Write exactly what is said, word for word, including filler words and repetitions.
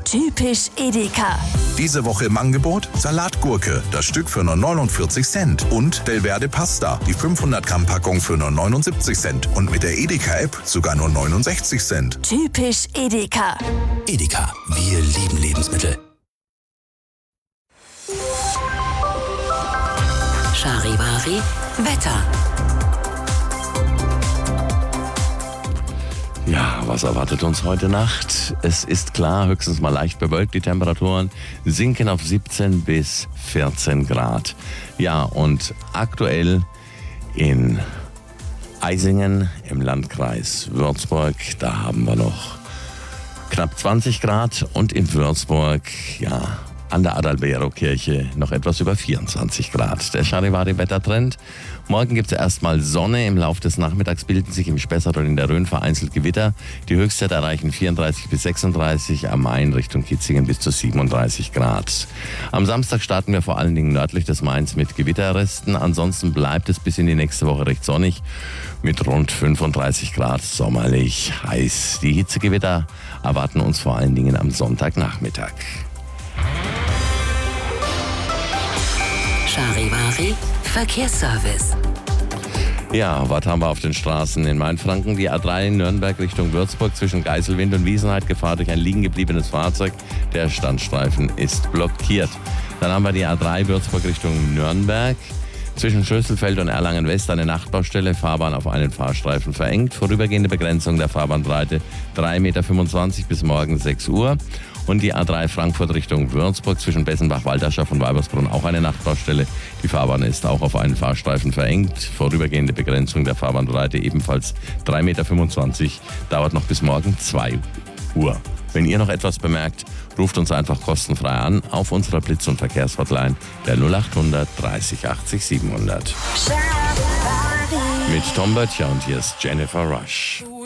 Typisch Edeka. Diese Woche im Angebot Salatgurke, das Stück für nur neunundvierzig Cent. Und Delverde Pasta, die fünfhundert Gramm Packung für nur neunundsiebzig Cent. Und mit der Edeka-App sogar nur neunundsechzig Cent. Typisch Edeka. Edeka, wir lieben Lebensmittel. Charivari Wetter. Ja, was erwartet uns heute Nacht? Es ist klar, höchstens mal leicht bewölkt. Die Temperaturen sinken auf siebzehn bis vierzehn Grad. Ja, und aktuell in Eisingen im Landkreis Würzburg, da haben wir noch knapp zwanzig Grad und in Würzburg, ja, an der Adalbero-Kirche noch etwas über vierundzwanzig Grad. Der Charivari-Wettertrend. Morgen gibt es erstmal Sonne. Im Laufe des Nachmittags bilden sich im Spessart und in der Rhön vereinzelt Gewitter. Die Höchstzeit erreichen vierunddreißig bis sechsunddreißig, am Main Richtung Kitzingen bis zu siebenunddreißig Grad. Am Samstag starten wir vor allen Dingen nördlich des Mains mit Gewitterresten. Ansonsten bleibt es bis in die nächste Woche recht sonnig mit rund fünfunddreißig Grad, sommerlich heiß. Die Hitzegewitter erwarten uns vor allen Dingen am Sonntagnachmittag. Charivari Verkehrsservice. Ja, was haben wir auf den Straßen in Mainfranken? Die A drei Nürnberg Richtung Würzburg zwischen Geiselwind und Wiesenheide Gefahr durch ein liegen gebliebenes Fahrzeug. Der Standstreifen ist blockiert. Dann haben wir die A drei Würzburg Richtung Nürnberg. Zwischen Schlüsselfeld und Erlangen-West eine Nachtbaustelle, Fahrbahn auf einen Fahrstreifen verengt. Vorübergehende Begrenzung der Fahrbahnbreite drei Komma fünfundzwanzig Meter bis morgen sechs Uhr. Und die A drei Frankfurt Richtung Würzburg zwischen Bessenbach-Walderschaft und Weibersbrunn auch eine Nachtbaustelle. Die Fahrbahn ist auch auf einen Fahrstreifen verengt. Vorübergehende Begrenzung der Fahrbahnbreite ebenfalls drei Komma fünfundzwanzig Meter. Dauert noch bis morgen zwei Uhr. Wenn ihr noch etwas bemerkt, ruft uns einfach kostenfrei an auf unserer Blitz- und Verkehrshotline der null acht hundert dreißig achtzig siebenhundert. Mit Tom Böttcher und hier ist Jennifer Rush.